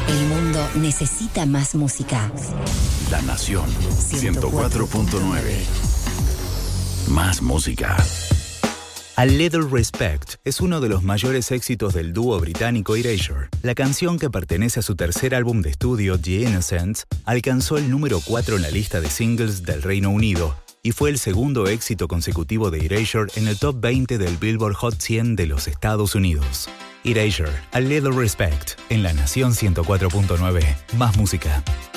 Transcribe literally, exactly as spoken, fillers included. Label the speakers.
Speaker 1: El mundo necesita más música.
Speaker 2: La Nación ciento cuatro punto nueve. Más música.
Speaker 3: A Little Respect es uno de los mayores éxitos del dúo británico Erasure. La canción, que pertenece a su tercer álbum de estudio, The Innocents, alcanzó el número cuatro en la lista de singles del Reino Unido y fue el segundo éxito consecutivo de Erasure en el top veinte del Billboard Hot cien de los Estados Unidos. Erasure, A Little Respect, en La Nación ciento cuatro punto nueve. Más música.